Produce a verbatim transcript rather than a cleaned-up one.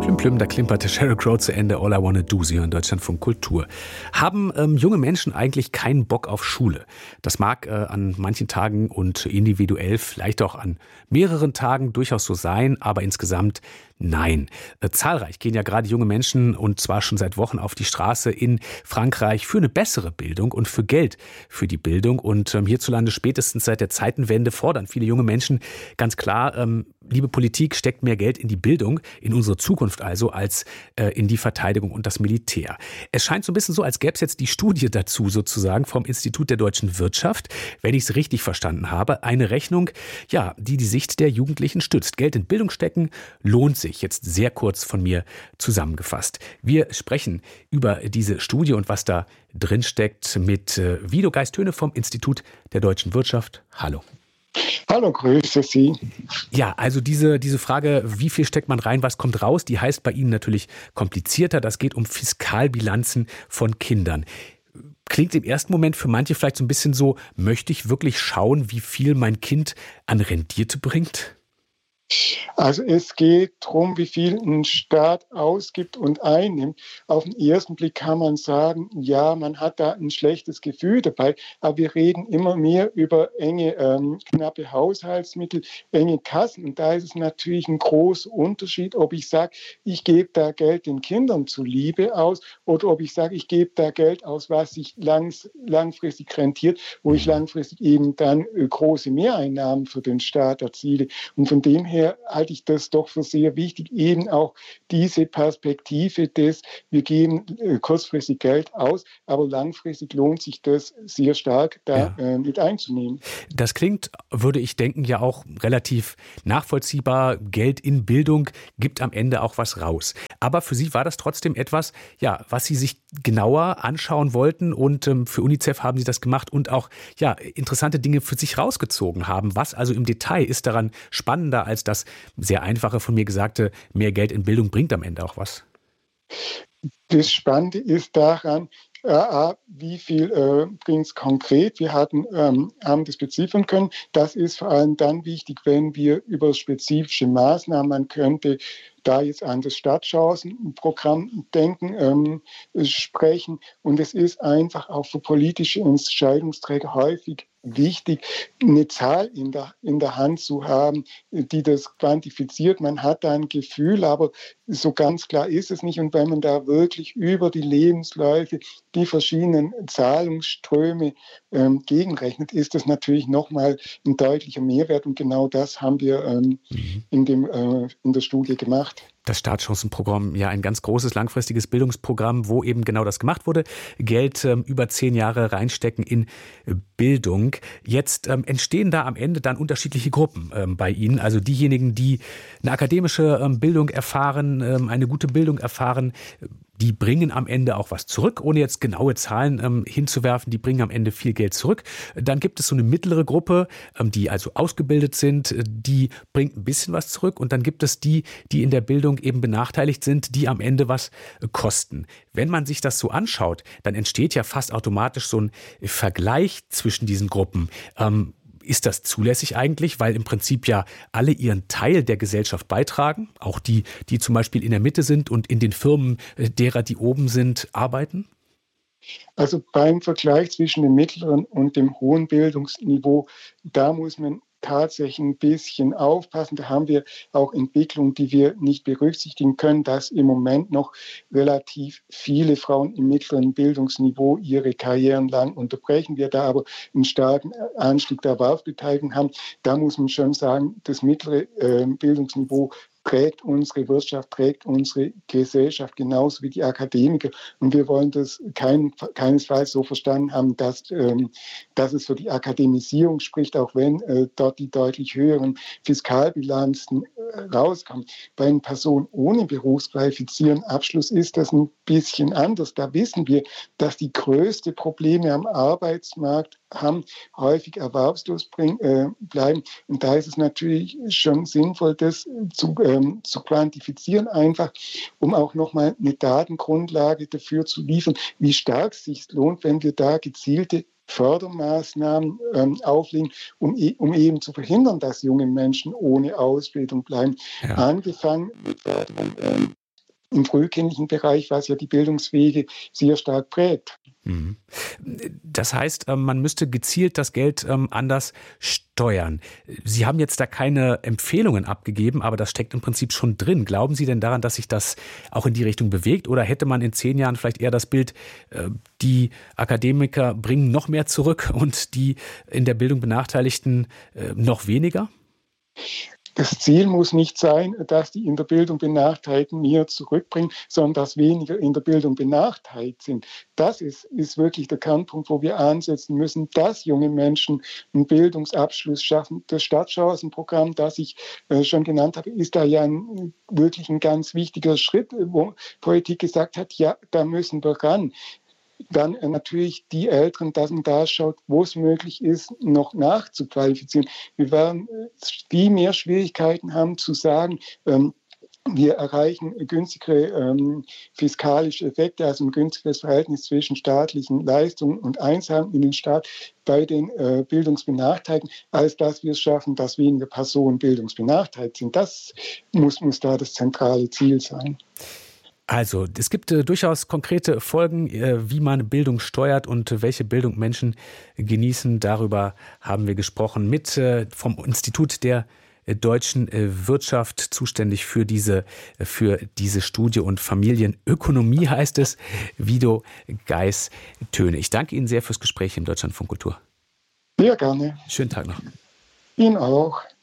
Plüm, plüm, da klimperte Sheryl Crow zu Ende. All I Wanna Do, Sie hören Deutschlandfunk Kultur. Haben ähm, junge Menschen eigentlich keinen Bock auf Schule? Das mag äh, an manchen Tagen und individuell vielleicht auch an mehreren Tagen durchaus so sein, aber insgesamt nein. Äh, zahlreich gehen ja gerade junge Menschen und zwar schon seit Wochen auf die Straße in Frankreich für eine bessere Bildung und für Geld für die Bildung. Und ähm, hierzulande spätestens seit der Zeitenwende fordern viele junge Menschen ganz klar, ähm, liebe Politik, steckt mehr Geld in die Bildung, in unsere Zukunft also, als äh, in die Verteidigung und das Militär. Es scheint so ein bisschen so, als gäbe es jetzt die Studie dazu sozusagen vom Institut der deutschen Wirtschaft, wenn ich es richtig verstanden habe. Eine Rechnung, ja, die die Sicht der Jugendlichen stützt. Geld in Bildung stecken lohnt sich. Jetzt sehr kurz von mir zusammengefasst. Wir sprechen über diese Studie und was da drin steckt mit äh, Wido Geist-Höhne vom Institut der deutschen Wirtschaft. Hallo. Hallo, grüße Sie. Ja, also diese, diese Frage, wie viel steckt man rein, was kommt raus, die heißt bei Ihnen natürlich komplizierter. Das geht um Fiskalbilanzen von Kindern. Klingt im ersten Moment für manche vielleicht so ein bisschen so, möchte ich wirklich schauen, wie viel mein Kind an Rendite bringt? Also es geht darum, wie viel ein Staat ausgibt und einnimmt. Auf den ersten Blick kann man sagen, ja, man hat da ein schlechtes Gefühl dabei, aber wir reden immer mehr über enge, ähm, knappe Haushaltsmittel, enge Kassen. Und da ist es natürlich ein großer Unterschied, ob ich sage, ich gebe da Geld den Kindern zuliebe aus oder ob ich sage, ich gebe da Geld aus, was sich langs, langfristig rentiert, wo ich langfristig eben dann äh, große Mehreinnahmen für den Staat erziele. Und von dem her halte ich das doch für sehr wichtig, eben auch diese Perspektive des, wir geben äh, kurzfristig Geld aus, aber langfristig lohnt sich das sehr stark, da ja. äh, mit einzunehmen. Das klingt, würde ich denken, ja auch relativ nachvollziehbar. Geld in Bildung gibt am Ende auch was raus. Aber für Sie war das trotzdem etwas, ja, was Sie sich genauer anschauen wollten und ähm, für UNICEF haben Sie das gemacht und auch ja, interessante Dinge für sich rausgezogen haben. Was also im Detail ist daran spannender als das sehr einfache von mir gesagte, mehr Geld in Bildung bringt am Ende auch was? Das Spannende ist daran, äh, wie viel äh, bringt es konkret. Wir hatten, ähm, haben das beziffern können. Das ist vor allem dann wichtig, wenn wir über spezifische Maßnahmen, man könnte da jetzt an das Stadtchancenprogramm denken, ähm, sprechen. Und es ist einfach auch für politische Entscheidungsträger häufig wichtig, eine Zahl in der, in der Hand zu haben, die das quantifiziert. Man hat da ein Gefühl, aber so ganz klar ist es nicht. Und wenn man da wirklich über die Lebensläufe, die verschiedenen Zahlungsströme ähm, gegenrechnet, ist das natürlich nochmal ein deutlicher Mehrwert. Und genau das haben wir ähm, mhm. in, dem, äh, in der Studie gemacht. Das Startchancenprogramm, ja ein ganz großes langfristiges Bildungsprogramm, wo eben genau das gemacht wurde. Geld ähm, über zehn Jahre reinstecken in Bildung. Jetzt ähm, entstehen da am Ende dann unterschiedliche Gruppen ähm, bei Ihnen. Also diejenigen, die eine akademische ähm, Bildung erfahren, ähm, eine gute Bildung erfahren, die bringen am Ende auch was zurück, ohne jetzt genaue Zahlen ähm, hinzuwerfen. Die bringen am Ende viel Geld zurück. Dann gibt es so eine mittlere Gruppe, ähm, die also ausgebildet sind, die bringt ein bisschen was zurück. Und dann gibt es die, die in der Bildung eben benachteiligt sind, die am Ende was äh, kosten. Wenn man sich das so anschaut, dann entsteht ja fast automatisch so ein Vergleich zwischen diesen Gruppen. Ähm, Ist das zulässig eigentlich, weil im Prinzip ja alle ihren Teil der Gesellschaft beitragen, auch die, die zum Beispiel in der Mitte sind und in den Firmen derer, die oben sind, arbeiten? Also beim Vergleich zwischen dem mittleren und dem hohen Bildungsniveau, da muss man tatsächlich ein bisschen aufpassen. Da haben wir auch Entwicklungen, die wir nicht berücksichtigen können, dass im Moment noch relativ viele Frauen im mittleren Bildungsniveau ihre Karrieren lang unterbrechen. Wir da aber einen starken Anstieg der Erwerbsbeteiligung haben. Da muss man schon sagen, das mittlere äh, Bildungsniveau trägt unsere Wirtschaft, trägt unsere Gesellschaft genauso wie die Akademiker. Und wir wollen das kein, keinesfalls so verstanden haben, dass, ähm, dass es für die Akademisierung spricht, auch wenn äh, dort die deutlich höheren Fiskalbilanzen äh, rauskommen. Bei einer Person ohne berufsqualifizierenden Abschluss ist das ein bisschen anders. Da wissen wir, dass die größten Probleme am Arbeitsmarkt haben, häufig erwerbslos bring, äh, bleiben. Und da ist es natürlich schon sinnvoll, das zu, ähm, zu quantifizieren, einfach um auch nochmal eine Datengrundlage dafür zu liefern, wie stark es sich lohnt, wenn wir da gezielte Fördermaßnahmen ähm, auflegen, um, um eben zu verhindern, dass junge Menschen ohne Ausbildung bleiben. Ja. Angefangen mit Förderung ähm, im frühkindlichen Bereich, was ja die Bildungswege sehr stark prägt. Das heißt, man müsste gezielt das Geld anders steuern. Sie haben jetzt da keine Empfehlungen abgegeben, aber das steckt im Prinzip schon drin. Glauben Sie denn daran, dass sich das auch in die Richtung bewegt? Oder hätte man in zehn Jahren vielleicht eher das Bild, die Akademiker bringen noch mehr zurück und die in der Bildung Benachteiligten noch weniger? Das Ziel muss nicht sein, dass die in der Bildung Benachteiligten mehr zurückbringen, sondern dass weniger in der Bildung benachteiligt sind. Das ist, ist wirklich der Kernpunkt, wo wir ansetzen müssen, dass junge Menschen einen Bildungsabschluss schaffen. Das Stadtchancenprogramm, das ich äh, schon genannt habe, ist da ja ein, wirklich ein ganz wichtiger Schritt, wo Politik gesagt hat, ja, da müssen wir ran. Dann äh, natürlich die Eltern, dass man da schaut, wo es möglich ist, noch nachzuqualifizieren. Wir werden äh, viel mehr Schwierigkeiten haben zu sagen, ähm, wir erreichen günstigere ähm, fiskalische Effekte, also ein günstigeres Verhältnis zwischen staatlichen Leistungen und Einzahlungen in den Staat bei den äh, Bildungsbenachteiligten, als dass wir es schaffen, dass weniger Personen bildungsbenachteiligt sind. Das muss, muss da das zentrale Ziel sein. Also, es gibt äh, durchaus konkrete Folgen, äh, wie man Bildung steuert und äh, welche Bildung Menschen genießen. Darüber haben wir gesprochen mit äh, vom Institut der äh, deutschen äh, Wirtschaft, zuständig für diese, äh, für diese Studie und Familienökonomie heißt es, Wido Geis-Töne. Ich danke Ihnen sehr fürs Gespräch im Deutschlandfunk Kultur. Sehr gerne. Schönen Tag noch. Ihnen auch.